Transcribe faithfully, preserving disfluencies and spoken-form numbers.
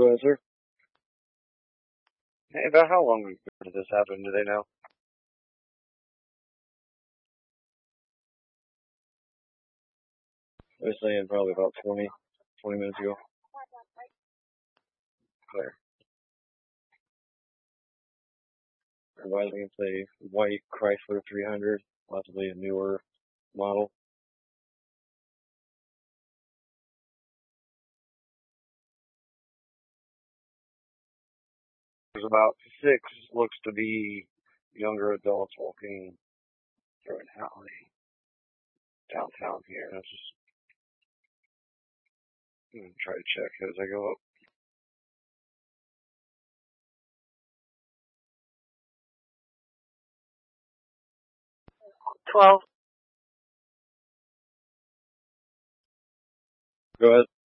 Go ahead, sir. Hey, about how long ago did this happen? Do they know? They're saying probably about twenty, twenty minutes ago. There. Advising it's a white Chrysler three hundred, possibly a newer model. There's about six, looks to be younger adults walking through an alley downtown here. That's just, I'm gonna try to check as I go up. twelve. Go ahead.